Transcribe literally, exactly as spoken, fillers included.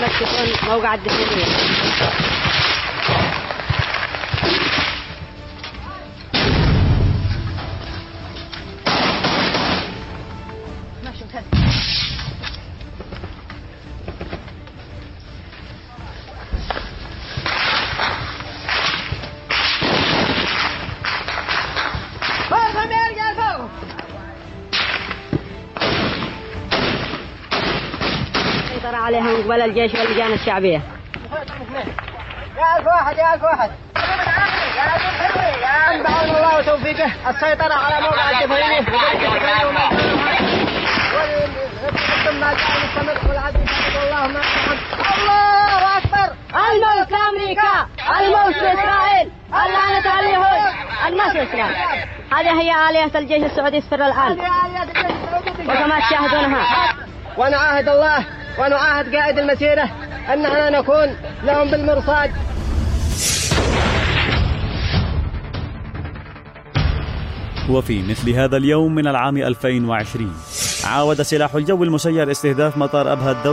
يتمسكون موقع الدفنية. سيطر عليهم قبل الجيش واللجان الشعبية. يا ألف واحد يا ألف واحد بعون الله وتوفيقه السيطرة على موقع الدفنية والخدمة المستمر والعدل الله ما الله أكبر. الموت لأمريكا، الموت لإسرائيل، اللعنة على اليهود، النصر إسرائيل. هذه هي آلية الجيش السعودي السر الآن وكما تشاهدونها. ونعاهد الله ونعاهد قائد المسيرة أننا نكون لهم بالمرصاد. وفي مثل هذا اليوم من العام ألفين وعشرين عاود سلاح الجو المسير استهداف مطار أبها الدولي